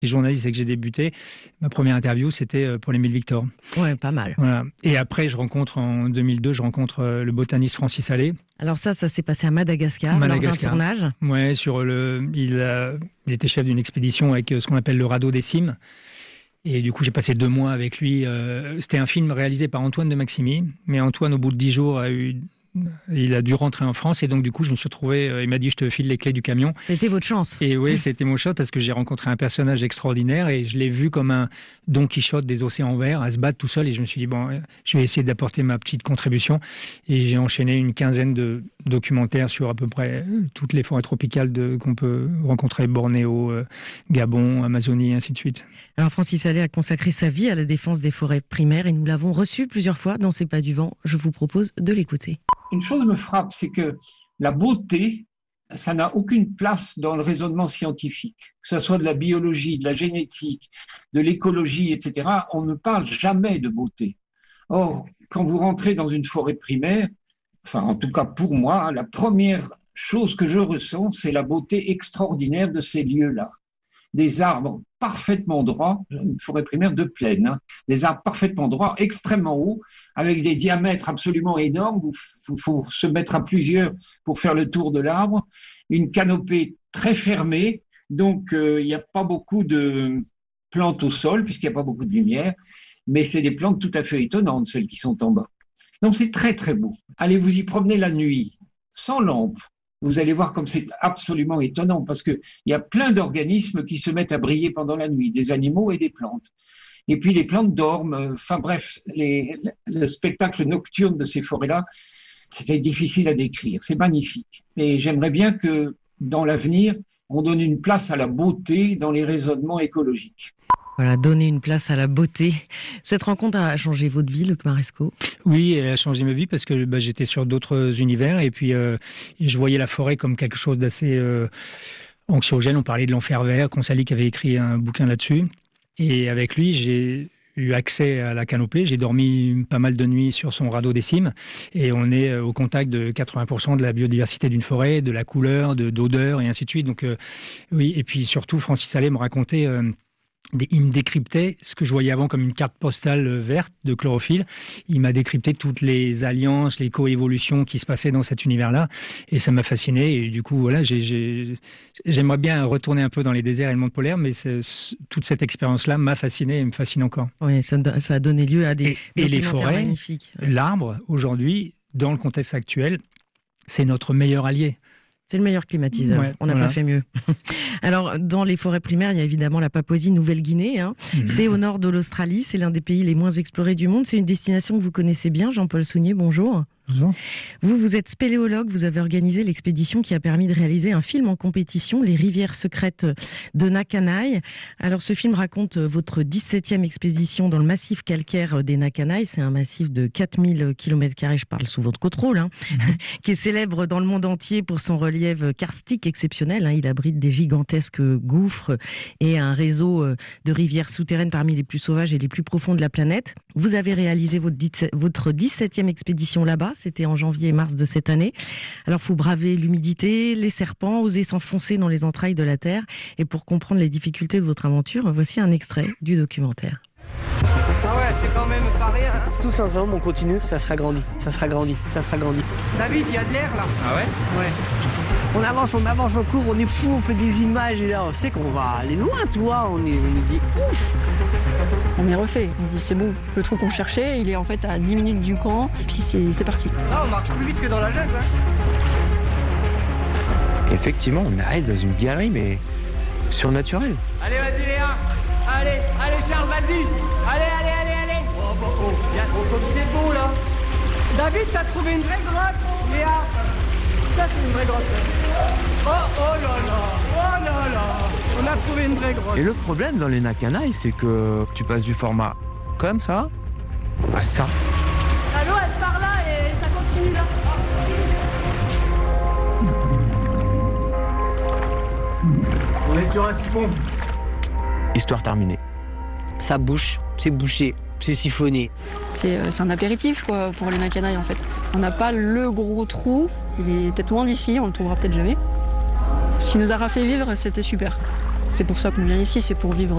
Les journalistes, c'est que j'ai débuté. Ma première interview, c'était pour l'Émile Victor. Ouais, pas mal. Voilà. Et après, en 2002, je rencontre le botaniste Francis Allais. Alors ça s'est passé à Madagascar, lors d'un tournage. Ouais, il était chef d'une expédition avec ce qu'on appelle le radeau des cimes. Et du coup, j'ai passé 2 mois avec lui. C'était un film réalisé par Antoine de Maximi. Mais Antoine, au bout de 10 jours, il a dû rentrer en France. Et donc, du coup, je me suis retrouvé, il m'a dit, je te file les clés du camion. C'était votre chance. Et oui, c'était mon chance parce que j'ai rencontré un personnage extraordinaire et je l'ai vu comme un Don Quichotte des océans verts à se battre tout seul. Et je me suis dit, bon, je vais essayer d'apporter ma petite contribution. Et j'ai enchaîné une quinzaine de documentaires sur à peu près toutes les forêts tropicales qu'on peut rencontrer, Bornéo, Gabon, Amazonie, et ainsi de suite. Alors, Francis Allais a consacré sa vie à la défense des forêts primaires et nous l'avons reçu plusieurs fois dans C'est pas du vent. Je vous propose de l'écouter. Une chose me frappe, c'est que la beauté, ça n'a aucune place dans le raisonnement scientifique. Que ce soit de la biologie, de la génétique, de l'écologie, etc., on ne parle jamais de beauté. Or, quand vous rentrez dans une forêt primaire, enfin, en tout cas pour moi, la première chose que je ressens, c'est la beauté extraordinaire de ces lieux-là. Des arbres parfaitement droits, une forêt primaire de plaine, des arbres parfaitement droits, extrêmement hauts, avec des diamètres absolument énormes, il faut se mettre à plusieurs pour faire le tour de l'arbre, une canopée très fermée, donc il n'y a pas beaucoup de plantes au sol, puisqu'il n'y a pas beaucoup de lumière, mais c'est des plantes tout à fait étonnantes, celles qui sont en bas. Donc c'est très très beau. Allez vous y promener la nuit, sans lampe. Vous allez voir comme c'est absolument étonnant parce qu'il y a plein d'organismes qui se mettent à briller pendant la nuit, des animaux et des plantes. Et puis les plantes dorment. Enfin bref, le spectacle nocturne de ces forêts-là, c'était difficile à décrire. C'est magnifique. Et j'aimerais bien que dans l'avenir, on donne une place à la beauté dans les raisonnements écologiques. Voilà, donner une place à la beauté. Cette rencontre a changé votre vie, Luc Marescot ? Oui, elle a changé ma vie parce que j'étais sur d'autres univers et puis je voyais la forêt comme quelque chose d'assez anxiogène. On parlait de l'enfer vert, Consalic avait écrit un bouquin là-dessus. Et avec lui, j'ai eu accès à la canopée. J'ai dormi pas mal de nuits sur son radeau des cimes et on est au contact de 80% de la biodiversité d'une forêt, de la couleur, d'odeur et ainsi de suite. Donc oui, et puis surtout, Francis Allais me racontait... il me décryptait ce que je voyais avant comme une carte postale verte de chlorophylle. Il m'a décrypté toutes les alliances, les coévolutions qui se passaient dans cet univers-là. Et ça m'a fasciné. Et du coup, voilà, j'aimerais bien retourner un peu dans les déserts et le monde polaire, mais toute cette expérience-là m'a fasciné et me fascine encore. Oui, ça a donné lieu à des et les forêts, magnifiques. L'arbre, aujourd'hui, dans le contexte actuel, c'est notre meilleur allié. C'est le meilleur climatiseur. Ouais, on n'a pas fait mieux. Alors, dans les forêts primaires, il y a évidemment la Papouasie-Nouvelle-Guinée. C'est au nord de l'Australie. C'est l'un des pays les moins explorés du monde. C'est une destination que vous connaissez bien. Jean-Paul Sounier, bonjour. Bonjour. Vous êtes spéléologue. Vous avez organisé l'expédition qui a permis de réaliser un film en compétition, Les rivières secrètes de Nakanaï. Alors, ce film raconte votre 17e expédition dans le massif calcaire des Nakanaï. C'est un massif de 4000 km², je parle sous votre contrôle, qui est célèbre dans le monde entier pour son relief karstique exceptionnel. Il abrite des gigantesques gouffres et un réseau de rivières souterraines parmi les plus sauvages et les plus profonds de la planète. Vous avez réalisé votre 17e expédition là-bas. C'était en janvier et mars de cette année. Alors, faut braver l'humidité, les serpents, oser s'enfoncer dans les entrailles de la terre. Et pour comprendre les difficultés de votre aventure, voici un extrait du documentaire. Ah ouais, c'est quand même pas rien. Tous ensemble, on continue, ça sera grandi, ça sera grandi, ça sera grandi. David, il y a de l'air là. Ah ouais ? Ouais. On avance en cours, on est fou, on fait des images et là on sait qu'on va aller loin, toi, on est dit ouf. On est refait, on dit c'est bon, le trou qu'on cherchait, il est en fait à 10 minutes du camp, et puis c'est parti. Là on marche plus vite que dans la jungle. Effectivement, on arrive dans une galerie mais surnaturelle. Allez vas-y Léa, allez Charles, vas-y. Allez. Oh, comme c'est beau là. David, t'as trouvé une vraie grotte, Léa. Ça c'est une vraie grotte. Oh là, on a trouvé une vraie grotte. Et le problème dans les Nakanaï, c'est que tu passes du format comme ça à ça. L'eau elle part là et ça continue là. On est sur un siphon. Histoire terminée. Ça bouche, c'est bouché, c'est siphonné. C'est un apéritif quoi pour les Nakanaï en fait. On n'a pas le gros trou, il est peut-être loin d'ici, on le trouvera peut-être jamais. Ce qui nous a fait vivre, c'était super. C'est pour ça qu'on vient ici, c'est pour vivre